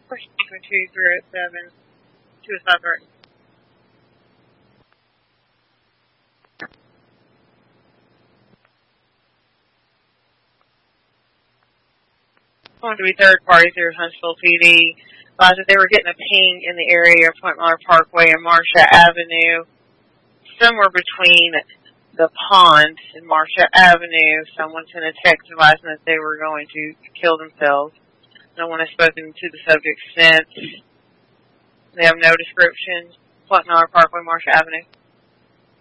Question 2307, 253. Going to be third party through Huntsville PD. That they were getting a ping in the area of Point Miller Parkway and Marcia Avenue, somewhere between the pond and Marcia Avenue. Someone sent a text advising that they were going to kill themselves. No one has spoken to the subject since. They have no description. Point Miller Parkway, Marcia Avenue.